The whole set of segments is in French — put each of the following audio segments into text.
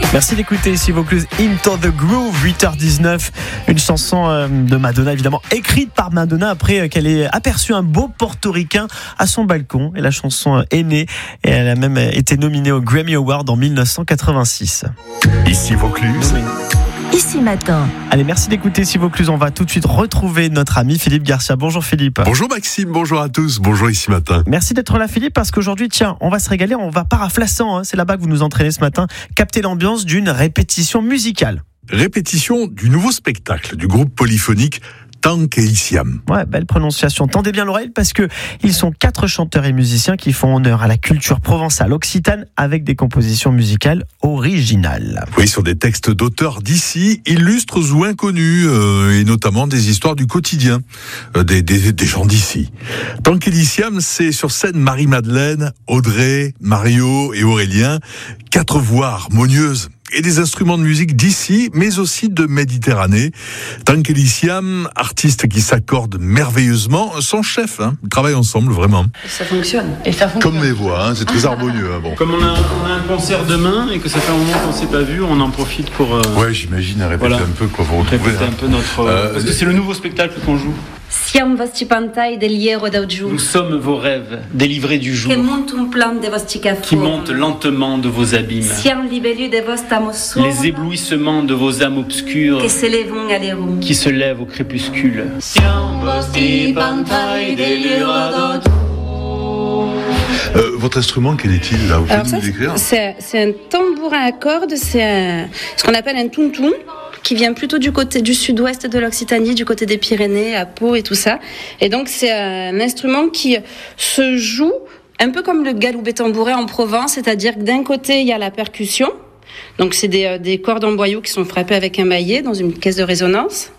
Merci d'écouter ici Vaucluse, Into the Groove, 8h19. Une chanson de Madonna, évidemment, écrite par Madonna après qu'elle ait aperçu un beau portoricain à son balcon. Et la chanson est née et elle a même été nominée au Grammy Award en 1986. Ici Vaucluse. Ici Matin. Allez, merci d'écouter ici Vaucluse. On va tout de suite retrouver notre ami Philippe Garcia. Bonjour Philippe. Bonjour Maxime, bonjour à tous, bonjour Ici Matin. Merci d'être là Philippe, parce qu'aujourd'hui, tiens, on va se régaler, on va paraflasant, c'est là-bas que vous nous entraînez ce matin, capter l'ambiance d'une répétition musicale. Répétition du nouveau spectacle du groupe polyphonique Tank et Isiam. Ouais, belle prononciation. Tendez bien l'oreille parce que ils sont 4 chanteurs et musiciens qui font honneur à la culture provençale occitane avec des compositions musicales originales. Oui, sur des textes d'auteurs d'ici, illustres ou inconnus, et notamment des histoires du quotidien des gens d'ici. Tank et Isiam, c'est sur scène Marie-Madeleine, Audrey, Mario et Aurélien, 4 voix harmonieuses et des instruments de musique d'ici, mais aussi de Méditerranée. Tank et Isiam, artistes qui s'accordent merveilleusement, sont chefs, ils travaillent ensemble vraiment. Ça fonctionne. Et ça fonctionne. Comme les voix, c'est très harmonieux. Bon. Comme on a un concert demain et que ça fait un moment qu'on ne s'est pas vu, on en profite pour... Ouais, j'imagine, à répéter un peu, quoi, vous retrouver. Répéter un peu notre... parce que c'est le nouveau spectacle qu'on joue. Siamo vostri pantai dell'iero d'oggi. Nous sommes vos rêves, délivrés du jour, Che monte un plan de vostri qui montent lentement de vos abîmes. Siamo libelli de vostra mossura. Les éblouissements de vos âmes obscures Che s'élèvent à l'erum. qui se lèvent au crépuscule. Siamo vostri pantai dell'iero d'oggi. Votre instrument, quel est-il là? Vous pouvez nous le décrire? c'est un tambourin à cordes, c'est ce qu'on appelle un tountoun, qui vient plutôt du côté du sud-ouest de l'Occitanie, du côté des Pyrénées, à Pau et tout ça. Et donc c'est un instrument qui se joue un peu comme le galoubet tambouret en Provence, c'est-à-dire que d'un côté il y a la percussion, donc c'est des cordes en boyau qui sont frappées avec un maillet dans une caisse de résonance.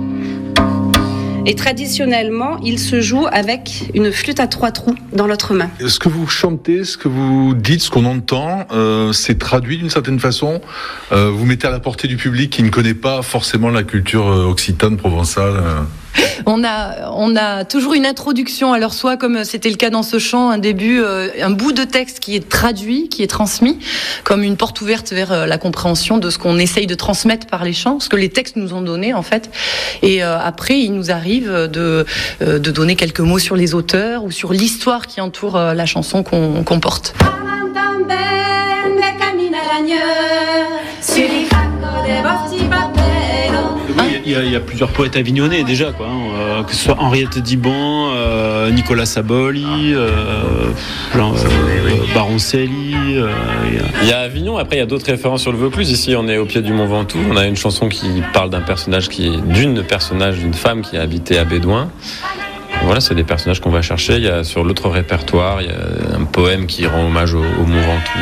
Et traditionnellement, il se joue avec une flûte à 3 trous dans l'autre main. Ce que vous chantez, ce que vous dites, ce qu'on entend, c'est traduit d'une certaine façon. Vous mettez à la portée du public qui ne connaît pas forcément la culture occitane, provençale. On a toujours une introduction, alors soit comme c'était le cas dans ce chant, un début, un bout de texte qui est traduit, qui est transmis, comme une porte ouverte vers la compréhension de ce qu'on essaye de transmettre par les chants, ce que les textes nous ont donné en fait. Et après, il nous arrive de donner quelques mots sur les auteurs ou sur l'histoire qui entoure la chanson qu'on porte. Il y a plusieurs poètes avignonnais déjà, quoi, que ce soit Henriette Dibon, Nicolas Saboli, Baroncelli. Il y a Avignon, après il y a d'autres références sur le Vaucluse. Ici on est au pied du Mont Ventoux, on a une chanson qui parle d'une femme qui a habité à Bédouin. Voilà, c'est des personnages qu'on va chercher. Il y a sur l'autre répertoire, il y a un poème qui rend hommage au Mont Ventoux.